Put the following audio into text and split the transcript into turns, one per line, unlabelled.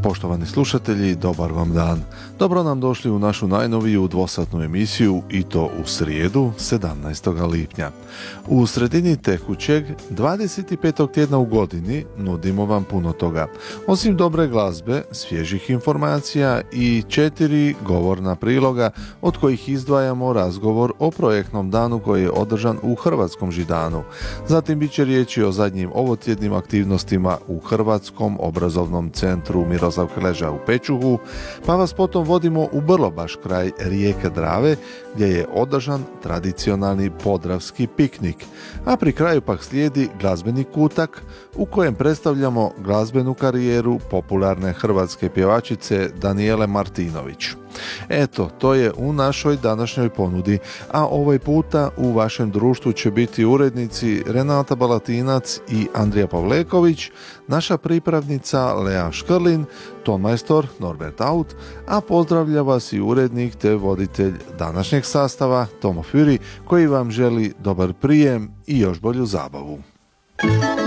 Poštovani slušatelji, dobar vam dan. Dobro nam došli u našu najnoviju dvosatnu emisiju i to u srijedu 17. lipnja. U sredini tekućeg 25. tjedna u godini nudimo vam puno toga. Osim dobre glazbe, svježih informacija i 4 govorna priloga od kojih izdvajamo razgovor o projektnom danu koji je održan u Hrvatskom Židanu. Zatim bit će riječi o zadnjim ovotjednim aktivnostima u Hrvatskom obrazovnom centru Miroslav Krleža u Pečuhu, pa vas potom vodimo u Brlobaš kraj rijeke Drave gdje je održan tradicionalni podravski piknik, a pri kraju pak slijedi glazbeni kutak u kojem predstavljamo glazbenu karijeru popularne hrvatske pjevačice Danijele Martinović. Eto, to je u našoj današnjoj ponudi, a ovaj puta u vašem društvu će biti urednici Renata Balatinac i Andrija Pavleković, naša pripravnica Lea Škrlin, tonmajstor Norbert Aut, a pozdravlja vas i urednik te voditelj današnjeg sastava Tomo Fury, koji vam želi dobar prijem i još bolju zabavu.